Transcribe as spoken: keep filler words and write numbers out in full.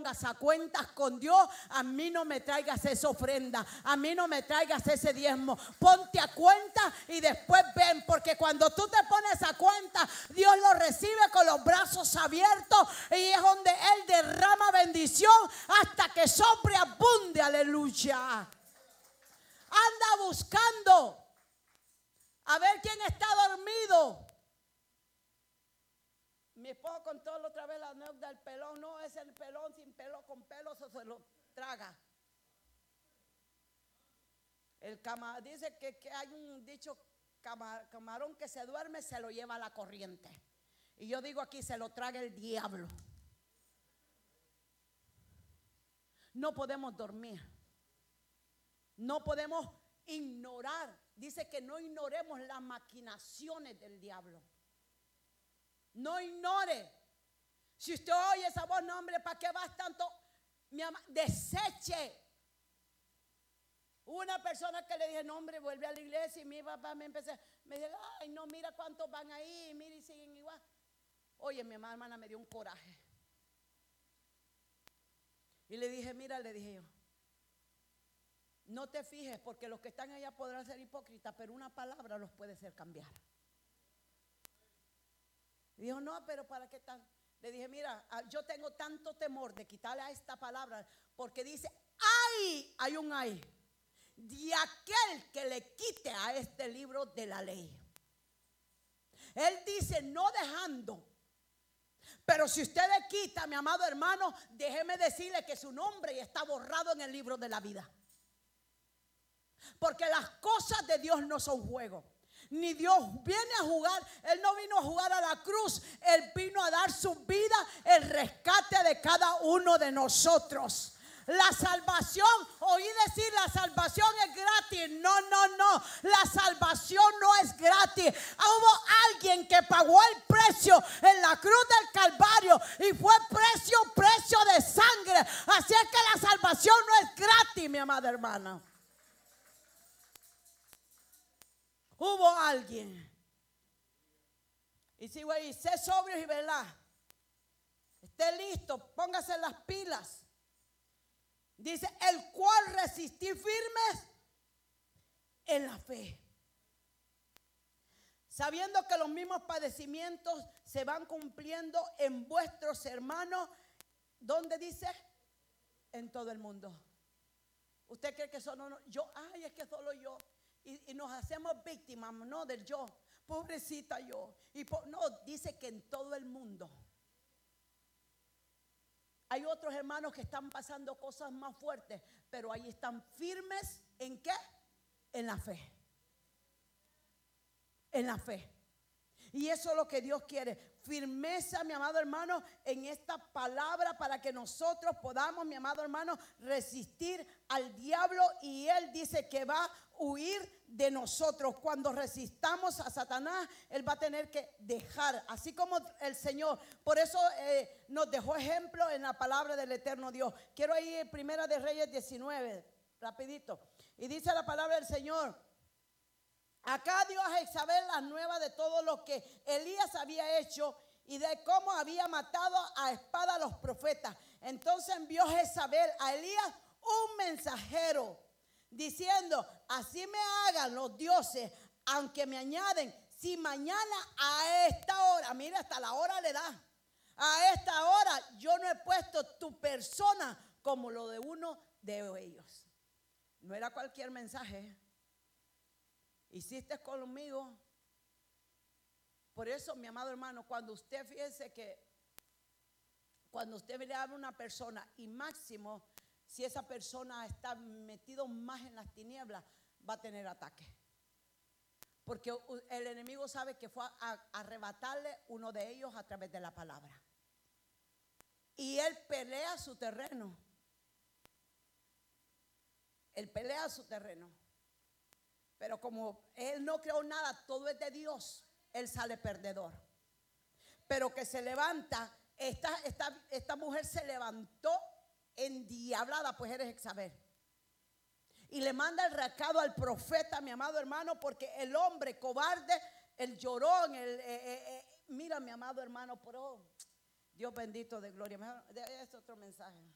pongas a cuentas con Dios, a mí no me traigas esa ofrenda, a mí no me traigas ese diezmo. Ponte a cuenta y después ven, porque cuando tú te pones a cuenta, Dios lo recibe con los brazos abiertos y es donde Él derrama bendición hasta que sobreabunde. Aleluya. Anda buscando a ver quién está dormido. Mi esposo contó la otra vez la anécdota del pelón. No es el pelón sin pelo, con pelos o se lo traga. El cama, dice que, que hay un dicho, cama, camarón que se duerme se lo lleva a la corriente. Y yo digo aquí, se lo traga el diablo. No podemos dormir. No podemos ignorar. Dice que no ignoremos las maquinaciones del diablo. No ignore. Si usted oye esa voz, no, hombre, ¿para qué vas tanto? Mi ama, deseche. Hubo una persona que le dije, no, hombre, vuelve a la iglesia. Y mi papá me empezó, me dice, ay, no, mira cuántos van ahí, mira y siguen igual. Oye, mi amada hermana me dio un coraje. Y le dije, mira, le dije yo, no te fijes, porque los que están allá podrán ser hipócritas, pero una palabra los puede hacer cambiar. Y dijo, no, pero ¿para qué tan? Le dije, mira, yo tengo tanto temor de quitarle a esta palabra, porque dice, ay, hay un ay, de aquel que le quite a este libro de la ley. Él dice, no dejando. Pero si usted le quita, mi amado hermano, déjeme decirle que su nombre está borrado en el libro de la vida. Porque las cosas de Dios no son juego. Ni Dios viene a jugar. Él no vino a jugar a la cruz. Él vino a dar su vida, el rescate de cada uno de nosotros. La salvación, oí decir la salvación es gratis. No, no, no. La salvación no es gratis. Hubo alguien que pagó el precio en la cruz del Calvario y fue precio, precio de sangre. Así es que la salvación no es gratis, mi amada hermana. Hubo alguien. Y sigo ahí, sé sobrio y velá. Esté listo, póngase las pilas. Dice, el cual resistí firmes en la fe, sabiendo que los mismos padecimientos se van cumpliendo en vuestros hermanos. ¿Dónde dice? En todo el mundo. ¿Usted cree que solo no? Yo, ay, es que solo yo. Y, y nos hacemos víctimas, no del yo. Pobrecita yo. Y po, no, dice que en todo el mundo. Hay otros hermanos que están pasando cosas más fuertes, pero ahí están firmes. ¿En qué? En la fe. En la fe. Y eso es lo que Dios quiere. Firmeza, mi amado hermano, en esta palabra para que nosotros podamos, mi amado hermano, resistir al diablo. Y Él dice que va a huir de nosotros. Cuando resistamos a Satanás, Él va a tener que dejar. Así como el Señor. Por eso eh, nos dejó ejemplo en la palabra del eterno Dios. Quiero ir en Primera de Reyes diecinueve, rapidito. Y dice la palabra del Señor. Acá dio a Jezabel las nuevas de todo lo que Elías había hecho y de cómo había matado a espada a los profetas. Entonces envió Jezabel a Elías un mensajero diciendo, así me hagan los dioses, aunque me añaden, si mañana a esta hora, mira, hasta la hora le da, a esta hora yo no he puesto tu persona como lo de uno de ellos. No era cualquier mensaje. Hiciste conmigo. Por eso, mi amado hermano, cuando usted fíjese que cuando usted le habla a una persona, y máximo si esa persona está metido más en las tinieblas, va a tener ataque. Porque el enemigo sabe que fue a, a arrebatarle uno de ellos a través de la palabra. Y él pelea su terreno. Él pelea su terreno. Pero como él no creó nada, todo es de Dios, él sale perdedor. Pero que se levanta, esta, esta, esta mujer se levantó endiablada, pues eres Jezabel. Y le manda el recado al profeta, mi amado hermano, porque el hombre cobarde, el llorón, el, eh, eh, eh, mira mi amado hermano, pero Dios bendito de gloria. Es otro mensaje.